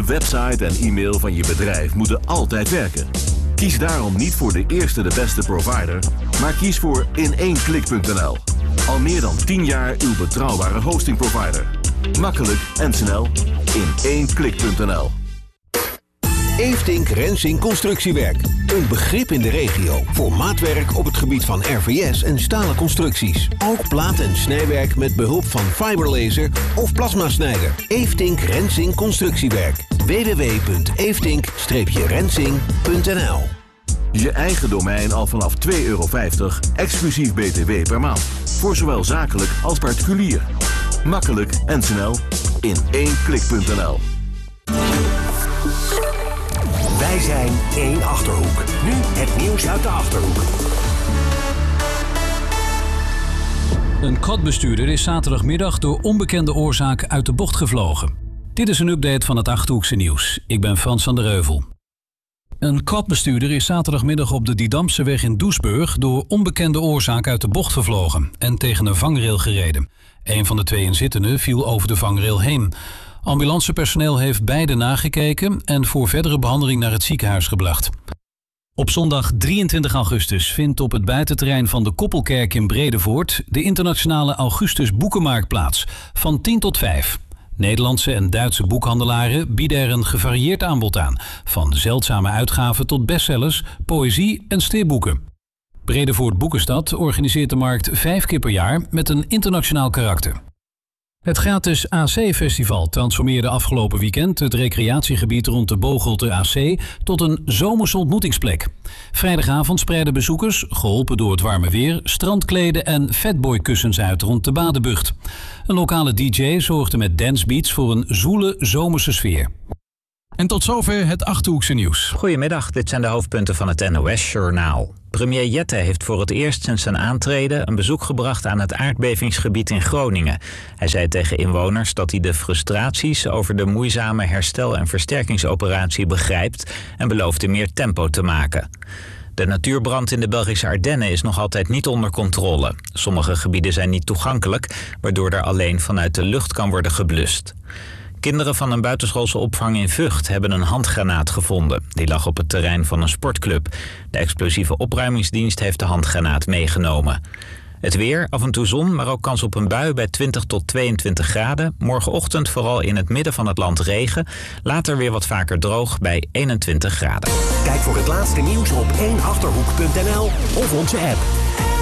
website en e-mail van je bedrijf moeten altijd werken. Kies daarom niet voor de eerste de beste provider, maar kies voor in1klik.nl. Al meer dan 10 jaar uw betrouwbare hostingprovider. Makkelijk en snel. In1klik.nl. Eeftink Rensing Constructiewerk. Een begrip in de regio voor maatwerk op het gebied van RVS en stalen constructies. Ook plaat- en snijwerk met behulp van fiberlaser of plasmasnijder. Eeftink Rensing Constructiewerk. www.eeftink-rensing.nl. Je eigen domein al vanaf €2,50 exclusief BTW per maand. Voor zowel zakelijk als particulier. Makkelijk en snel. In1klik.nl. Wij zijn 1 Achterhoek. Nu het nieuws uit de Achterhoek. Een quadbestuurder is zaterdagmiddag door onbekende oorzaak uit de bocht gevlogen. Dit is een update van het Achterhoekse nieuws. Ik ben Frans van der Heuvel. Een quadbestuurder is zaterdagmiddag op de Didamseweg in Doesburg door onbekende oorzaak uit de bocht gevlogen en tegen een vangrail gereden. Een van de 2 inzittenden viel over de vangrail heen. Ambulancepersoneel heeft beide nagekeken en voor verdere behandeling naar het ziekenhuis gebracht. Op zondag 23 augustus vindt op het buitenterrein van de Koppelkerk in Bredevoort de internationale Augustus Boekenmarkt plaats, van 10 tot 5. Nederlandse en Duitse boekhandelaren bieden er een gevarieerd aanbod aan, van zeldzame uitgaven tot bestsellers, poëzie en steerboeken. Bredevoort Boekenstad organiseert de markt 5 keer per jaar met een internationaal karakter. Het gratis AC-festival transformeerde afgelopen weekend het recreatiegebied rond de Bocholte AC tot een zomerse ontmoetingsplek. Vrijdagavond spreidden bezoekers, geholpen door het warme weer, strandkleden en fatboykussens uit rond de Badenbucht. Een lokale DJ zorgde met dancebeats voor een zoele zomerse sfeer. En tot zover het Achterhoekse nieuws. Goedemiddag, dit zijn de hoofdpunten van het NOS-journaal. Premier Jette heeft voor het eerst sinds zijn aantreden een bezoek gebracht aan het aardbevingsgebied in Groningen. Hij zei tegen inwoners dat hij de frustraties over de moeizame herstel- en versterkingsoperatie begrijpt en beloofde meer tempo te maken. De natuurbrand in de Belgische Ardennen is nog altijd niet onder controle. Sommige gebieden zijn niet toegankelijk, waardoor er alleen vanuit de lucht kan worden geblust. Kinderen van een buitenschoolse opvang in Vught hebben een handgranaat gevonden. Die lag op het terrein van een sportclub. De explosieve opruimingsdienst heeft de handgranaat meegenomen. Het weer, af en toe zon, maar ook kans op een bui bij 20 tot 22 graden. Morgenochtend vooral in het midden van het land regen. Later weer wat vaker droog bij 21 graden. Kijk voor het laatste nieuws op 1achterhoek.nl of onze app.